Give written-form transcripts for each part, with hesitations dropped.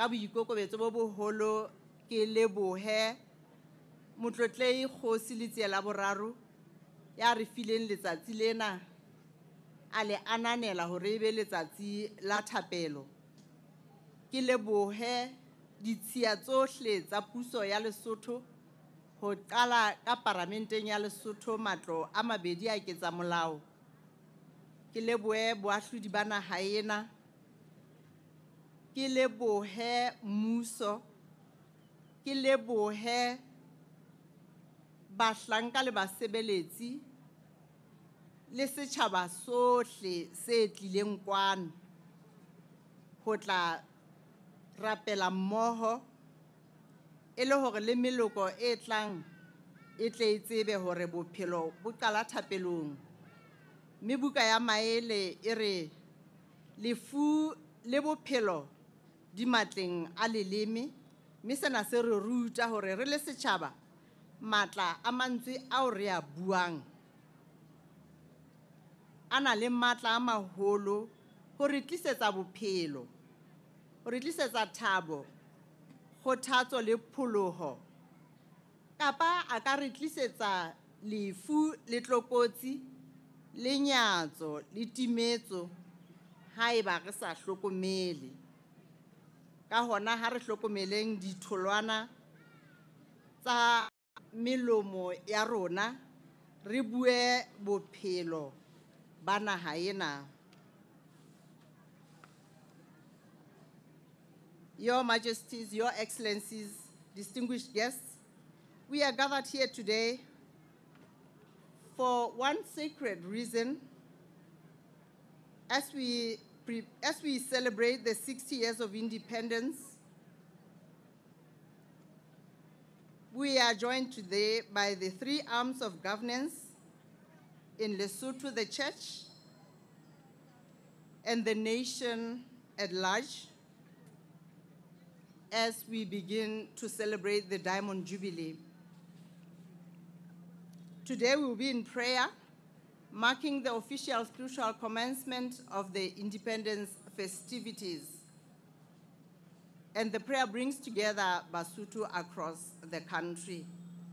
ka boikokobetso bo boholo ke lebohe Motlotlehi Kgosi Letsie la Boraro ya re fileng letsatsi lena a le ananela hore ebe letsatsi la thapelo. Ke lebohe ditshiya tsohle tsa puso ya Lesotho ho qala ka Parlamenteng ya Lesotho matlo a mabedi a ketsa molao. Ke lebohe boahlodi ba naha ena. Ke lebohe mmuso. Ke lebohe bahlanka le basebeletsi le setjhaba sohle se tlileng kwano ho tla rapela mmoho e le hore le meloko e tlang e tle e tsebe hore bophelo bo qala thapelong. Mme buka ya maele e re lefu le bophelo di matleng a leleme, mme sena se re ruta hore re le setjhaba matla a mantswe ao re a buang a na le matla a maholo ho re tlisetsa bophelo, ho re tlisetsa thabo, kgothatso le pholoho, kapa a ka re tlisetsa lefu le tlokotsi, le nyatso le timetso haeba re sa hlokomele. Ka hona ha re hlokomeleng ditholwana tsa melomo ya rona, re bue bophelo ba naha ena. Your Majesties, Your Excellencies, distinguished guests, we are gathered here today for one sacred reason. As we celebrate the 60 years of independence, we are joined today by the three arms of governance in Lesotho, the church, and the nation at large, as we begin to celebrate the Diamond Jubilee. Today we will be in prayer, marking the official spiritual commencement of the independence festivities. And the prayer brings together Basotho across the country.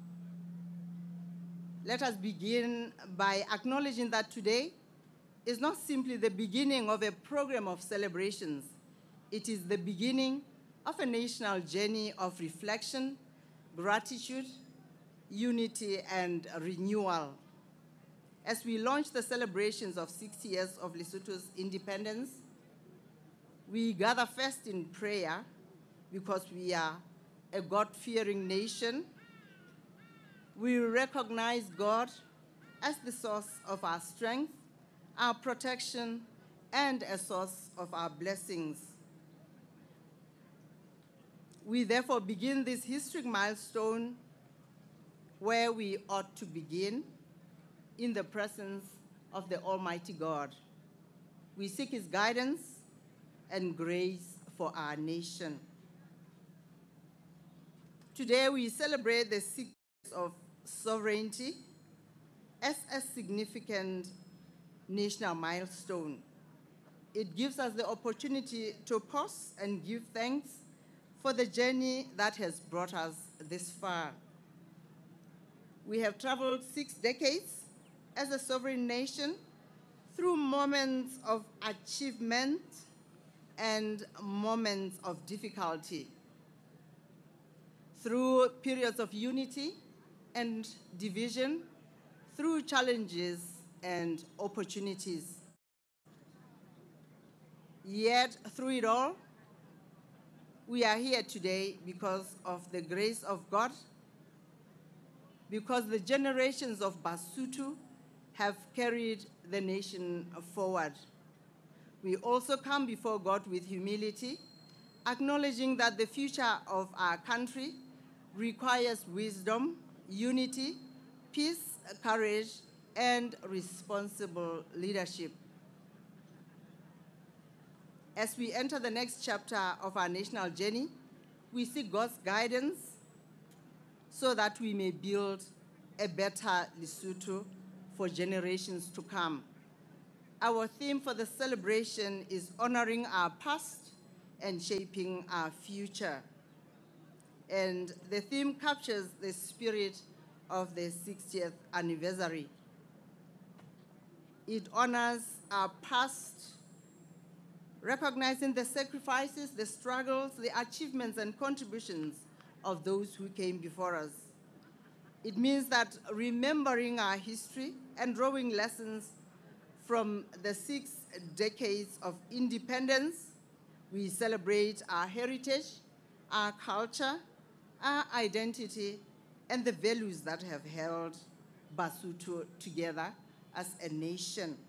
Let us begin by acknowledging that today is not simply the beginning of a program of celebrations. It is the beginning of a national journey of reflection, gratitude, unity, and renewal. As we launch the celebrations of 60 years of Lesotho's independence, we gather first in prayer because we are a God-fearing nation. We recognize God as the source of our strength, our protection, and a source of our blessings. We therefore begin this historic milestone where we ought to begin, in the presence of the Almighty God. We seek His guidance and grace for our nation. Today we celebrate the 6th years of sovereignty as a significant national milestone. It gives us the opportunity to pause and give thanks for the journey that has brought us this far. We have traveled 6 decades as a sovereign nation through moments of achievement and moments of difficulty, through periods of unity and division, through challenges and opportunities. Yet, through it all, we are here today because of the grace of God, because the generations of Basotho have carried the nation forward. We also come before God with humility, acknowledging that the future of our country requires wisdom, unity, peace, courage, and responsible leadership. As we enter the next chapter of our national journey, we seek God's guidance so that we may build a better Lesotho for generations to come. Our theme for the celebration is honoring our past and shaping our future. And the theme captures the spirit of the 60th anniversary. It honors our past, recognizing the sacrifices, the struggles, the achievements, and contributions of those who came before us. It means that remembering our history and drawing lessons from the 6 decades of independence, we celebrate our heritage, our culture, our identity, and the values that have held Basotho together as a nation.